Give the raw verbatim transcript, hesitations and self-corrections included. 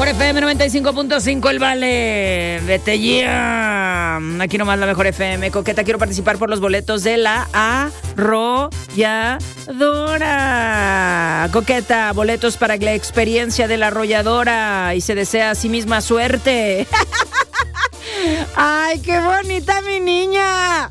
Mejor F M noventa y cinco punto cinco, el Vale. Vete ya. Aquí nomás la Mejor F M. Coqueta, quiero participar por los boletos de la Arrolladora. Coqueta, boletos para la experiencia de la Arrolladora. Y se desea a sí misma suerte. ¡Ay, qué bonita mi niña!